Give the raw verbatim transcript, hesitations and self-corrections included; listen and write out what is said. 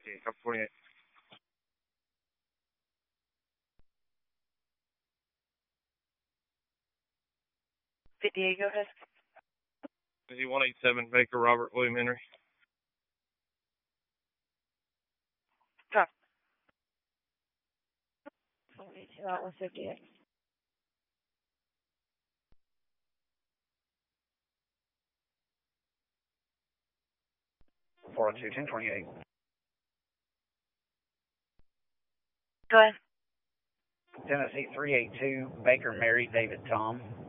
fifty-eight, copy forty-eight. fifty-eight, go ahead. one eighty-seven, Baker, Robert, William Henry. Copy. That was fifty-eight. four oh two, ten twenty-eight. Go ahead. Tennessee three eight two, Baker, Mary, David, Tom.